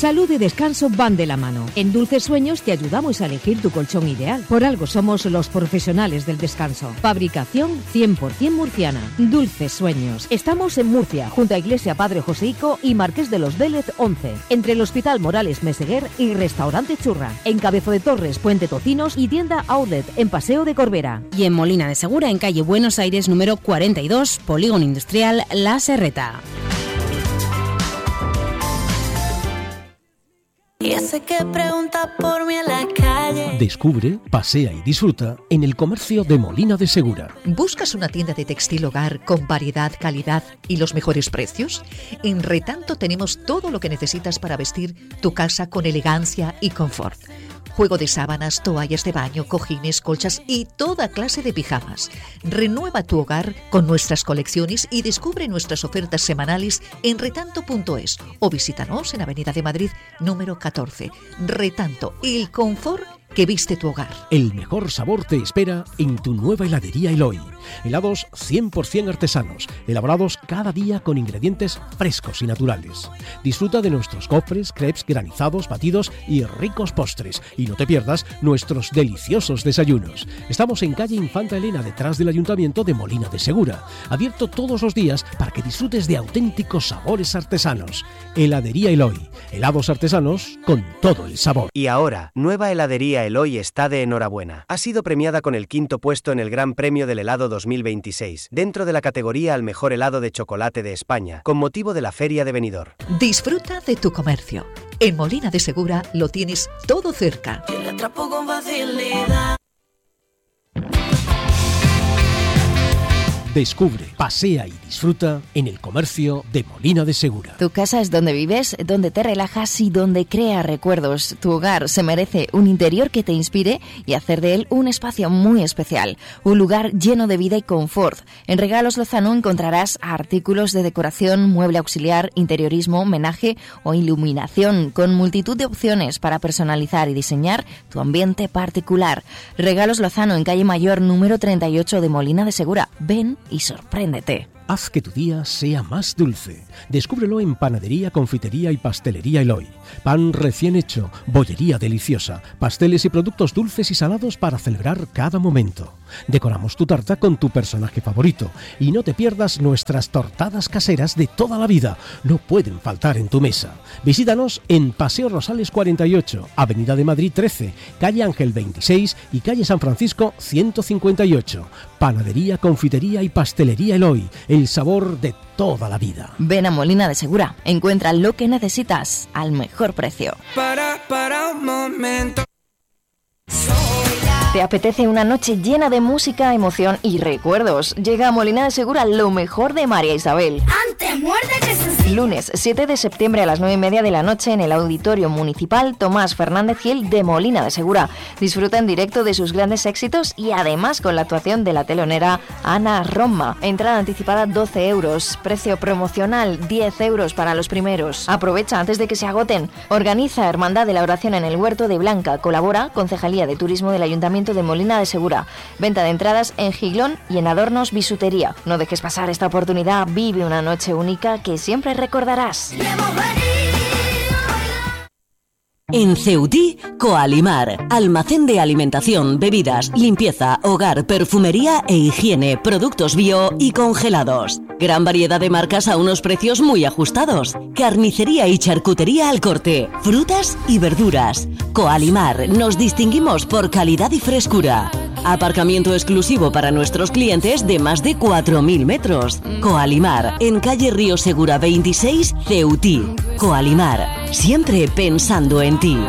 Salud y descanso van de la mano. En Dulces Sueños te ayudamos a elegir tu colchón ideal. Por algo somos los profesionales del descanso. Fabricación 100% murciana. Dulces Sueños. Estamos en Murcia, junto a Iglesia Padre Joseico y Marqués de los Vélez 11. Entre el Hospital Morales Meseguer y Restaurante Churra. En Cabezo de Torres, Puente Tocinos y tienda Outlet en Paseo de Corbera. Y en Molina de Segura, en calle Buenos Aires número 42, Polígono Industrial La Serreta. Y ese que pregunta por mí en la calle. Descubre, pasea y disfruta en el comercio de Molina de Segura. ¿Buscas una tienda de textil hogar con variedad, calidad y los mejores precios? En Retanto tenemos todo lo que necesitas para vestir tu casa con elegancia y confort. Juego de sábanas, toallas de baño, cojines, colchas y toda clase de pijamas. Renueva tu hogar con nuestras colecciones y descubre nuestras ofertas semanales en retanto.es o visítanos en Avenida de Madrid número 14. Retanto, el confort que viste tu hogar. El mejor sabor te espera en tu nueva heladería Eloy. Helados 100% artesanos, elaborados cada día con ingredientes frescos y naturales. Disfruta de nuestros cofres, crepes, granizados, batidos y ricos postres. Y no te pierdas nuestros deliciosos desayunos. Estamos en calle Infanta Elena, detrás del Ayuntamiento de Molina de Segura. Abierto todos los días para que disfrutes de auténticos sabores artesanos. Heladería Eloy. Helados artesanos con todo el sabor. Y ahora, nueva heladería Eloy está de enhorabuena. Ha sido premiada con el 5º puesto en el Gran Premio del Helado 2026, dentro de la categoría al mejor helado de chocolate de España, con motivo de la Feria de Benidorm. Disfruta de tu comercio. En Molina de Segura lo tienes todo cerca. Y le atrapo con facilidad. Descubre, pasea y disfruta en el comercio de Molina de Segura. Tu casa es donde vives, donde te relajas y donde creas recuerdos. Tu hogar se merece un interior que te inspire y hacer de él un espacio muy especial. Un lugar lleno de vida y confort. En Regalos Lozano encontrarás artículos de decoración, mueble auxiliar, interiorismo, menaje o iluminación, con multitud de opciones para personalizar y diseñar tu ambiente particular. Regalos Lozano en calle Mayor número 38 de Molina de Segura. Ven y sorpréndete. Haz que tu día sea más dulce. Descúbrelo en Panadería, Confitería y Pastelería Eloy. Pan recién hecho, bollería deliciosa, pasteles y productos dulces y salados para celebrar cada momento. Decoramos tu tarta con tu personaje favorito y no te pierdas nuestras tortadas caseras de toda la vida. No pueden faltar en tu mesa. Visítanos en Paseo Rosales 48, Avenida de Madrid 13, Calle Ángel 26 y Calle San Francisco 158. Panadería, Confitería y Pastelería Eloy. El sabor de toda la vida. Ven a Molina de Segura. Encuentra lo que necesitas al mejor precio. Para un momento. ¿Te apetece una noche llena de música, emoción y recuerdos? Llega a Molina de Segura lo mejor de María Isabel. Antes muerde que se... Lunes 7 de septiembre a las 9:30 de la noche en el Auditorio Municipal Tomás Fernández Gil de Molina de Segura. Disfruta en directo de sus grandes éxitos y además con la actuación de la telonera Ana Roma. Entrada anticipada 12 euros, precio promocional 10 euros para los primeros. Aprovecha antes de que se agoten. Organiza Hermandad de la Oración en el Huerto de Blanca. Colabora Concejalía de Turismo del Ayuntamiento de Molina de Segura. Venta de entradas en Giglón y en Adornos Bisutería. No dejes pasar esta oportunidad. Vive una noche única que siempre recordarás. En Ceutí, Coalimar, almacén de alimentación, bebidas, limpieza, hogar, perfumería e higiene, productos bio y congelados. Gran variedad de marcas a unos precios muy ajustados. Carnicería y charcutería al corte, frutas y verduras. Coalimar, nos distinguimos por calidad y frescura. Aparcamiento exclusivo para nuestros clientes de más de 4.000 metros. Coalimar, en calle Río Segura 26, Ceutí. Coalimar, siempre pensando en ti.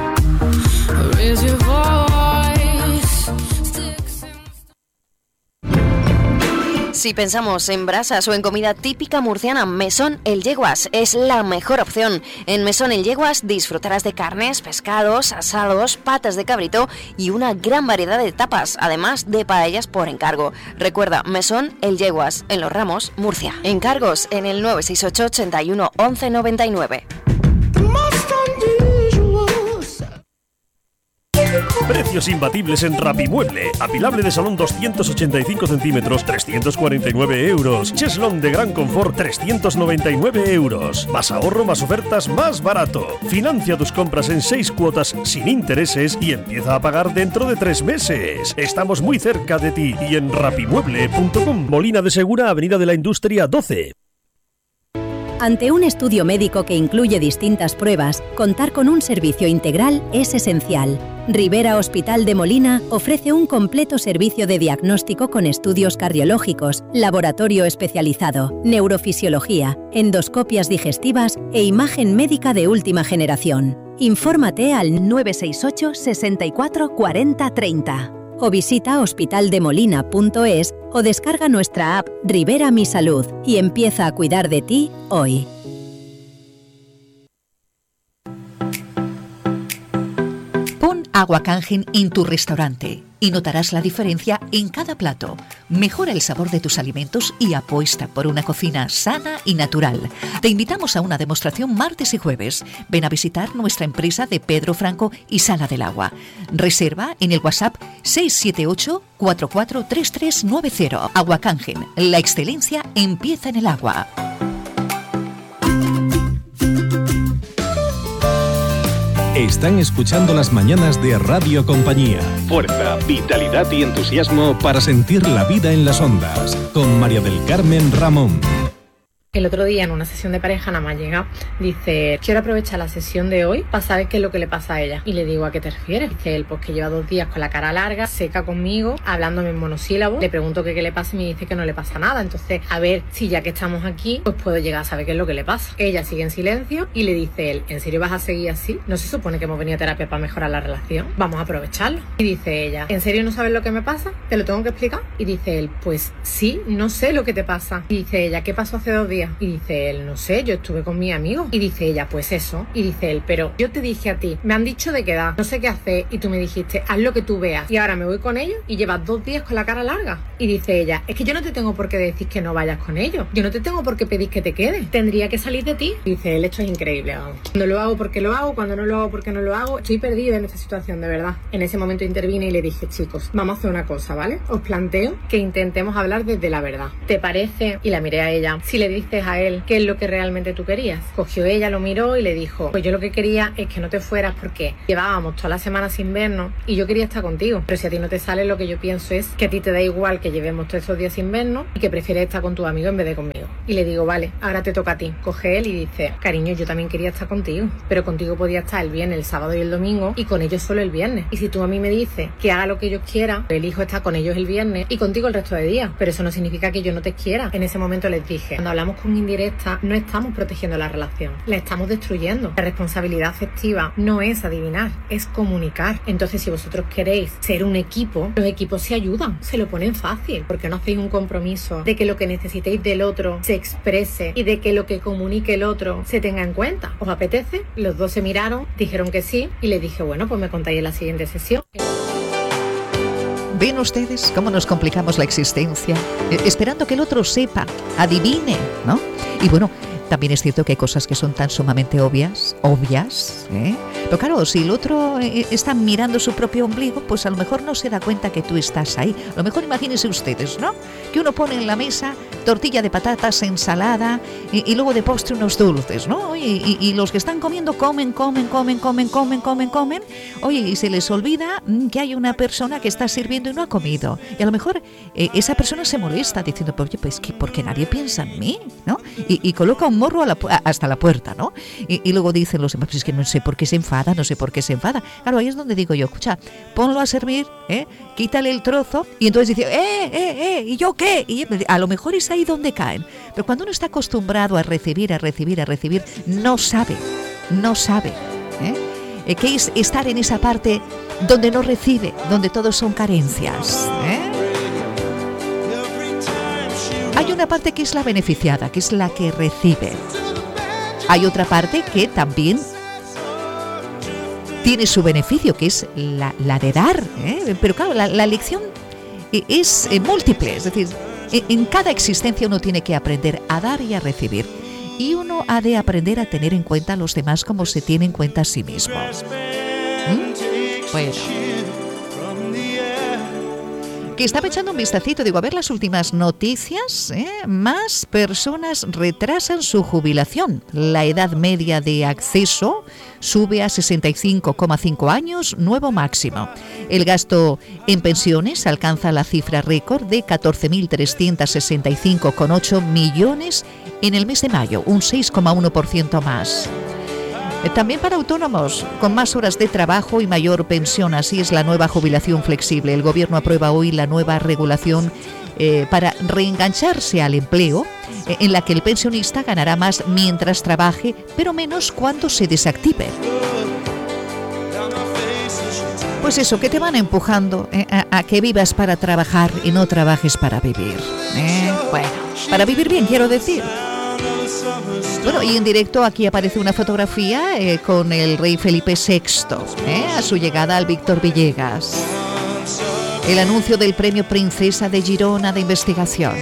Si pensamos en brasas o en comida típica murciana, Mesón El Yeguas es la mejor opción. En Mesón El Yeguas disfrutarás de carnes, pescados, asados, patas de cabrito y una gran variedad de tapas, además de paellas por encargo. Recuerda, Mesón El Yeguas, en Los Ramos, Murcia. Encargos en el 968 81 11 99. Precios imbatibles en Rapimueble. Apilable de salón 285 centímetros, 349 euros. Cheslón de gran confort, 399 euros. Más ahorro, más ofertas, más barato. Financia tus compras en 6 cuotas sin intereses y empieza a pagar dentro de 3 meses. Estamos muy cerca de ti y en rapimueble.com. Molina de Segura, Avenida de la Industria 12. Ante un estudio médico que incluye distintas pruebas, contar con un servicio integral es esencial. Rivera Hospital de Molina ofrece un completo servicio de diagnóstico con estudios cardiológicos, laboratorio especializado, neurofisiología, endoscopias digestivas e imagen médica de última generación. Infórmate al 968 64 40 30 o visita hospitaldemolina.es o descarga nuestra app Rivera Mi Salud y empieza a cuidar de ti hoy. Pon Agua Kangen en tu restaurante y notarás la diferencia en cada plato. Mejora el sabor de tus alimentos y apuesta por una cocina sana y natural. Te invitamos a una demostración martes y jueves. Ven a visitar nuestra empresa de Pedro Franco y Sala del Agua. Reserva en el WhatsApp 678 443390. Agua Kangen, la excelencia empieza en el agua. Están escuchando las mañanas de Radio Compañía. Fuerza, vitalidad y entusiasmo para sentir la vida en las ondas. Con María del Carmen Ramón. El otro día en una sesión de pareja nada más llega, dice, quiero aprovechar la sesión de hoy para saber qué es lo que le pasa a ella. Y le digo, ¿a qué te refieres? Dice él, pues que lleva 2 días con la cara larga, seca conmigo, hablándome en monosílabos. Le pregunto qué le pasa y me dice que no le pasa nada. Entonces, a ver si ya que estamos aquí, pues puedo llegar a saber qué es lo que le pasa. Ella sigue en silencio y le dice él, ¿en serio vas a seguir así? ¿No se supone que hemos venido a terapia para mejorar la relación? Vamos a aprovecharlo. Y dice ella, ¿en serio no sabes lo que me pasa? ¿Te lo tengo que explicar? Y dice él, pues sí, no sé lo que te pasa. Y dice ella, ¿qué pasó hace 2 días? Y dice él, no sé, yo estuve con mi amigo. Y dice ella, pues eso. Y dice él, pero yo te dije a ti, me han dicho de quedar, no sé qué hacer, y tú me dijiste, haz lo que tú veas. Y ahora me voy con ellos y llevas 2 días con la cara larga. Y dice ella, es que yo no te tengo por qué decir que no vayas con ellos. Yo no te tengo por qué pedir que te quedes. Tendría que salir de ti. Y dice él, esto es increíble, vamos. Cuando lo hago porque lo hago, cuando no lo hago porque no lo hago. Estoy perdida en esta situación, de verdad. En ese momento intervine y le dije, chicos, vamos a hacer una cosa, ¿vale? Os planteo que intentemos hablar desde la verdad. ¿Te parece? Y la miré a ella. Si le dices a él qué es lo que realmente tú querías. Cogió ella, lo miró y le dijo, pues yo lo que quería es que no te fueras porque llevábamos toda la semana sin vernos y yo quería estar contigo, pero si a ti no te sale, lo que yo pienso es que a ti te da igual que llevemos todos estos días sin vernos y que prefieres estar con tu amigo en vez de conmigo. Y le digo, vale, ahora te toca a ti. Coge él y dice, cariño, yo también quería estar contigo, pero contigo podía estar el viernes, el sábado y el domingo y con ellos solo el viernes. Y si tú a mí me dices que haga lo que ellos quieran, elijo estar con ellos el viernes y contigo el resto de días, pero eso no significa que yo no te quiera. En ese momento les dije, cuando hablamos con indirecta, no estamos protegiendo la relación, la estamos destruyendo. La responsabilidad afectiva no es adivinar, es comunicar. Entonces, si vosotros queréis ser un equipo, los equipos se ayudan, se lo ponen fácil, porque no hacéis un compromiso de que lo que necesitéis del otro se exprese y de que lo que comunique el otro se tenga en cuenta. ¿Os apetece? Los dos se miraron, dijeron que sí y le dije, bueno, pues me contáis en la siguiente sesión. ¿Ven ustedes cómo nos complicamos la existencia? Esperando que el otro sepa, adivine, ¿no? Y bueno, también es cierto que hay cosas que son tan sumamente obvias, ¿eh? Pero claro, si el otro está mirando su propio ombligo, pues a lo mejor no se da cuenta que tú estás ahí. A lo mejor imagínense ustedes, ¿no? Que uno pone en la mesa tortilla de patatas, ensalada y luego de postre unos dulces, ¿no? Y los que están comiendo comen. Oye, y se les olvida que hay una persona que está sirviendo y no ha comido. Y a lo mejor esa persona se molesta diciendo, oye, pues que porque nadie piensa en mí, ¿no? Y coloca un morro hasta la puerta, ¿no? Y luego dicen los demás, pues es que no sé por qué se enfada. Claro, ahí es donde digo yo, escucha, ponlo a servir, quítale el trozo y entonces dice, ¿y yo qué? Y a lo mejor es ahí donde caen. Pero cuando uno está acostumbrado a recibir, no sabe, que es estar en esa parte donde no recibe, donde todos son carencias, Hay una parte que es la beneficiada, que es la que recibe. Hay otra parte que también tiene su beneficio, que es la de dar, Pero claro, la lección es múltiple, es decir, en cada existencia uno tiene que aprender a dar y a recibir, y uno ha de aprender a tener en cuenta a los demás como se tiene en cuenta a sí mismo. Bueno. Que estaba echando un vistacito, digo, a ver las últimas noticias, más personas retrasan su jubilación. La edad media de acceso sube a 65,5 años, nuevo máximo. El gasto en pensiones alcanza la cifra récord de 14.365,8 millones en el mes de mayo, un 6,1% más. También para autónomos, con más horas de trabajo y mayor pensión, así es la nueva jubilación flexible. El Gobierno aprueba hoy la nueva regulación para reengancharse al empleo, en la que el pensionista ganará más mientras trabaje, pero menos cuando se desactive. Pues eso, que te van empujando a que vivas para trabajar y no trabajes para vivir. Bueno, para vivir bien, quiero decir. Bueno, y en directo aquí aparece una fotografía con el rey Felipe VI, a su llegada al Víctor Villegas. El anuncio del premio Princesa de Girona de investigación.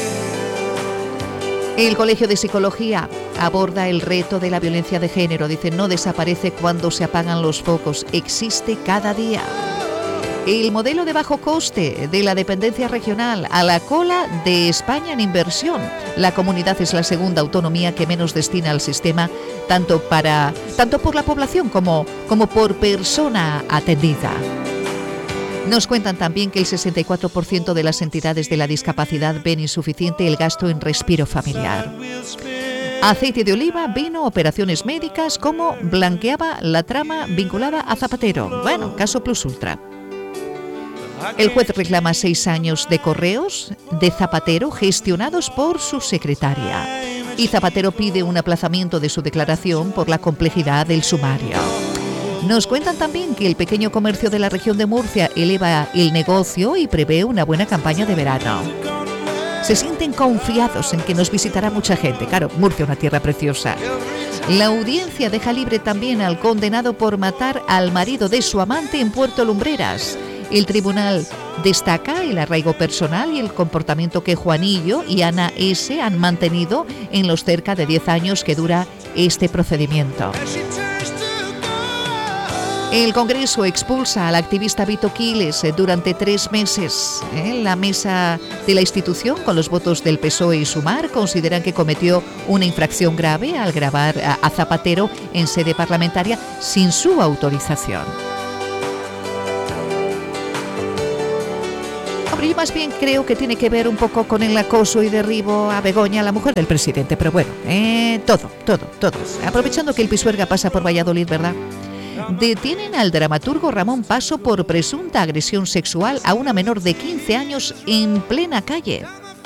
El Colegio de Psicología aborda el reto de la violencia de género. Dice, no desaparece cuando se apagan los focos, existe cada día. El modelo de bajo coste de la dependencia regional a la cola de España en inversión. La comunidad es la segunda autonomía que menos destina al sistema, tanto por la población como por persona atendida. Nos cuentan también que el 64% de las entidades de la discapacidad ven insuficiente el gasto en respiro familiar. Aceite de oliva, vino, operaciones médicas, ¿cómo blanqueaba la trama vinculada a Zapatero? Bueno, caso Plus Ultra. El juez reclama 6 años de correos de Zapatero gestionados por su secretaria. Y Zapatero pide un aplazamiento de su declaración por la complejidad del sumario. Nos cuentan también que el pequeño comercio de la región de Murcia eleva el negocio y prevé una buena campaña de verano. Se sienten confiados en que nos visitará mucha gente. Claro, Murcia, una tierra preciosa. La audiencia deja libre también al condenado por matar al marido de su amante en Puerto Lumbreras. El tribunal destaca el arraigo personal y el comportamiento que Juanillo y Ana S. han mantenido en los cerca de 10 años que dura este procedimiento. El Congreso expulsa al activista Vito Quiles durante 3 meses. La mesa de la institución, con los votos del PSOE y Sumar, consideran que cometió una infracción grave al grabar a Zapatero en sede parlamentaria sin su autorización. Yo más bien creo que tiene que ver un poco con el acoso y derribo a Begoña, la mujer del presidente, pero bueno, todo. Aprovechando que el Pisuerga pasa por Valladolid, ¿verdad? Detienen al dramaturgo Ramón Paso por presunta agresión sexual a una menor de 15 años en plena calle.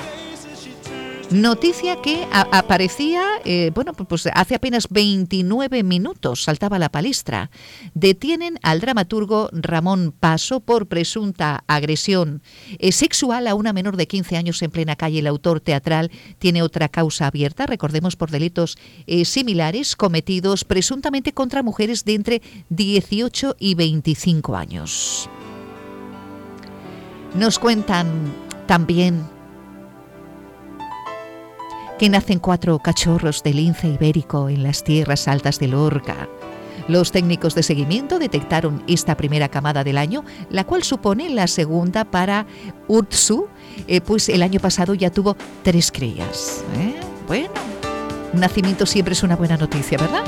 Noticia que aparecía, pues hace apenas 29 minutos, saltaba a la palestra. Detienen al dramaturgo Ramón Paso por presunta agresión sexual a una menor de 15 años en plena calle. El autor teatral tiene otra causa abierta, recordemos, por delitos similares cometidos presuntamente contra mujeres de entre 18 y 25 años. Nos cuentan también que nacen 4 cachorros de lince ibérico en las tierras altas de Lorca. Los técnicos de seguimiento detectaron esta primera camada del año, la cual supone la segunda para Urtsu, pues el año pasado ya tuvo 3 crías. Bueno, nacimiento siempre es una buena noticia, ¿verdad?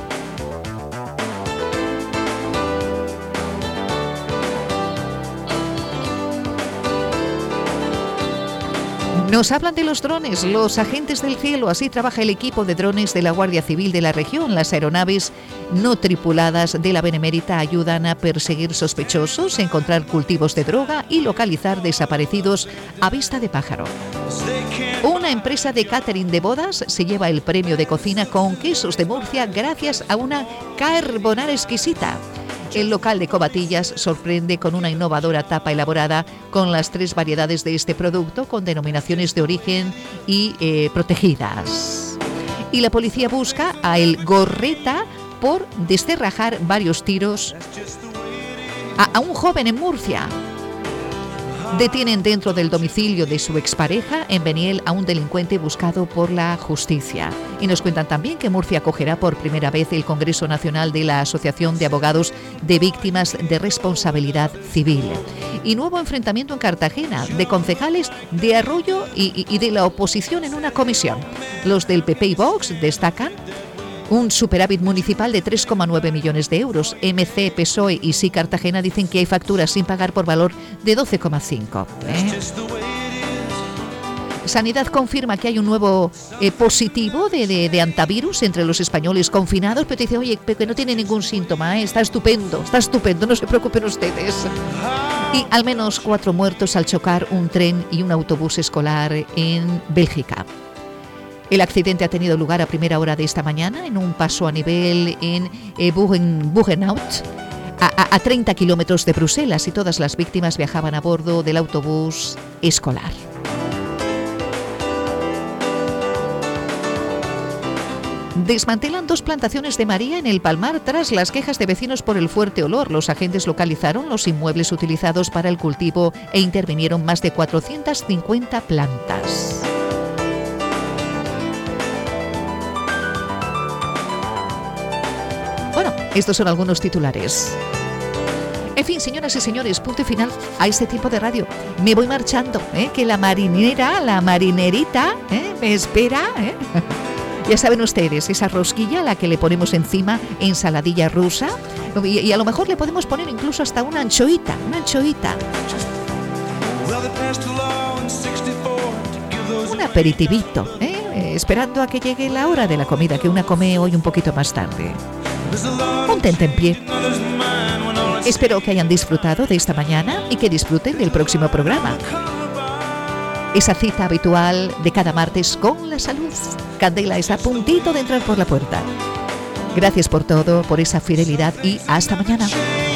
Nos hablan de los drones, los agentes del cielo. Así trabaja el equipo de drones de la Guardia Civil de la región. Las aeronaves no tripuladas de la Benemérita ayudan a perseguir sospechosos, encontrar cultivos de droga y localizar desaparecidos a vista de pájaro. Una empresa de catering de bodas se lleva el premio de cocina con quesos de Murcia gracias a una carbonara exquisita. El local de Covatillas sorprende con una innovadora tapa elaborada con las 3 variedades de este producto con denominaciones de origen y protegidas. Y la policía busca a El Gorreta por descerrajar varios tiros a un joven en Murcia. Detienen dentro del domicilio de su expareja en Beniel a un delincuente buscado por la justicia. Y nos cuentan también que Murcia acogerá por primera vez el Congreso Nacional de la Asociación de Abogados de Víctimas de Responsabilidad Civil. Y nuevo enfrentamiento en Cartagena de concejales de Arroyo y de la oposición en una comisión. Los del PP y Vox destacan un superávit municipal de 3,9 millones de euros. MC, PSOE y Sí Cartagena dicen que hay facturas sin pagar por valor de 12,5. Sanidad confirma que hay un nuevo positivo de antivirus entre los españoles confinados, pero dice, oye, que no tiene ningún síntoma, está estupendo, no se preocupen ustedes. Y al menos 4 muertos al chocar un tren y un autobús escolar en Bélgica. El accidente ha tenido lugar a primera hora de esta mañana en un paso a nivel en Buggenhout, a 30 kilómetros de Bruselas, y todas las víctimas viajaban a bordo del autobús escolar. Desmantelan 2 plantaciones de María en el Palmar tras las quejas de vecinos por el fuerte olor. Los agentes localizaron los inmuebles utilizados para el cultivo e intervinieron más de 450 plantas. Bueno, estos son algunos titulares. En fin, señoras y señores, punto y final a este tiempo de radio. Me voy marchando, que la marinerita, me espera, Ya saben ustedes, esa rosquilla a la que le ponemos encima ensaladilla rusa y a lo mejor le podemos poner incluso hasta una anchoita. Un aperitivito, esperando a que llegue la hora de la comida, que una come hoy un poquito más tarde. Un tentempié. Espero que hayan disfrutado de esta mañana y que disfruten del próximo programa. Esa cita habitual de cada martes con la salud. Candela está a puntito de entrar por la puerta. Gracias por todo, por esa fidelidad y hasta mañana.